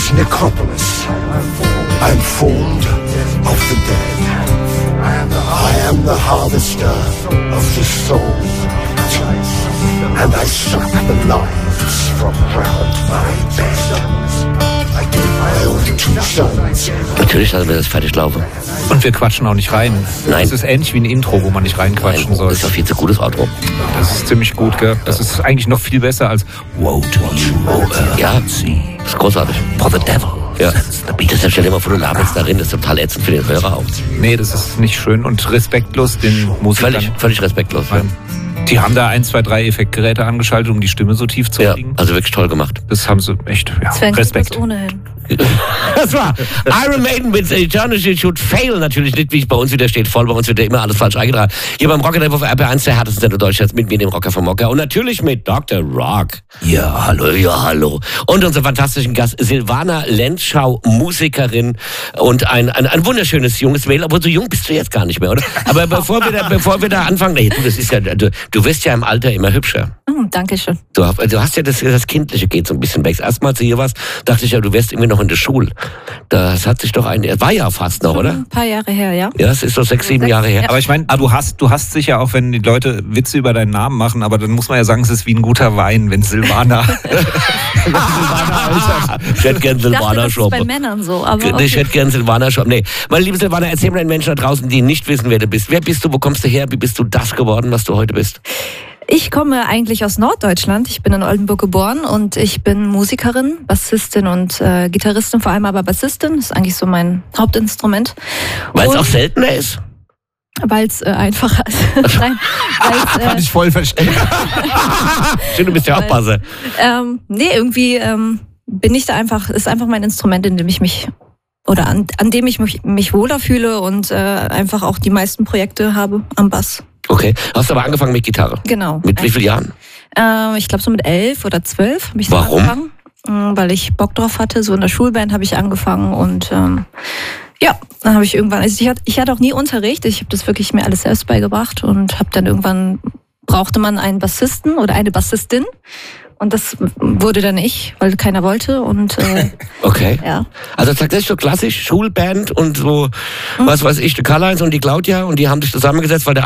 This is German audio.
this necropolis. I'm formed of the dead. I am the harvester of the soul. And I suck the lives from round my bed. I own 2 sons. Natürlich lassen wir das fertig laufen. Und wir quatschen auch nicht rein. Nein. Das ist ähnlich wie ein Intro, wo man nicht reinquatschen soll. Das ist doch viel zu gutes Outro. Das ist ziemlich gut, gell? Das ist eigentlich noch viel besser als Woe to you, Ja, das ist großartig. for the devil. Ja. Das stell dir mal vor, du laberst darin, das ist total ätzend für den Hörer auch. Nee, das ist nicht schön und respektlos den Musikern. Völlig respektlos. Ja. Die haben da 1, 2, 3 Effektgeräte angeschaltet, um die Stimme so tief zu kriegen. Also wirklich toll gemacht. Das haben sie echt, Respekt. Ohnehin. Das war Iron Maiden mit Eternity Should Fail. Natürlich nicht, wie es bei uns wieder steht, voll. Bei uns wird ja immer alles falsch eingetragen. Hier beim Rocker auf RB1, der härtesten Sender Deutschlands, mit mir, dem Rocker vom Mocker. Und natürlich mit Dr. Rock. Ja, hallo. Und unser fantastischen Gast, Silvana Lenzschau, Musikerin und ein wunderschönes junges Mädel. Obwohl, so jung bist du jetzt gar nicht mehr, oder? Aber bevor wir da anfangen, nee, das ist ja, du wirst ja im Alter immer hübscher. Danke schön. Du hast ja das Kindliche geht so ein bisschen weg. Erstmal, als du hier warst, dachte ich ja, du wärst irgendwie noch in der Schule. Das hat sich doch war ja fast noch, oder? Ein paar Jahre her, ja. Ja, es ist so 6, 7 Jahre her. Aber ich meine, du hast sicher auch, wenn die Leute Witze über deinen Namen machen, aber dann muss man ja sagen, es ist wie ein guter Wein, wenn Silvana altert. Ich hätte gern Silvana Shop. Das ist bei Männern so. Aber okay. Ich hätte gern Silvana Shop. Nee, meine liebe Silvana, erzähl mal den Menschen da draußen, die nicht wissen, wer du bist. Wer bist du, wo kommst du her, wie bist du das geworden, was du heute bist? Ich komme eigentlich aus Norddeutschland. Ich bin in Oldenburg geboren und ich bin Musikerin, Bassistin und Gitarristin, vor allem aber Bassistin. Das ist eigentlich so mein Hauptinstrument. Weil es auch seltener ist? Weil es einfacher ist. Nein, Kann ich voll verstehen. Schön, du bist ja auch Basser. Nee, irgendwie bin ich da einfach, ist einfach mein Instrument, in dem ich mich oder an dem ich mich wohler fühle und einfach auch die meisten Projekte habe am Bass. Okay, hast du aber angefangen mit Gitarre? Genau. Mit wie vielen Jahren? Ich glaube so mit 11 oder 12 habe ich Warum? angefangen. Weil ich Bock drauf hatte. So in der Schulband habe ich angefangen und ja, dann habe ich irgendwann, also ich hatte auch nie Unterricht. Ich habe das wirklich mir alles selbst beigebracht und habe dann irgendwann, brauchte man einen Bassisten oder eine Bassistin. Und das wurde dann ich, weil keiner wollte und okay. Ja. Also tatsächlich so klassisch Schulband und so, was weiß ich, die Karl-Heinz und die Claudia und die haben sich zusammengesetzt, weil der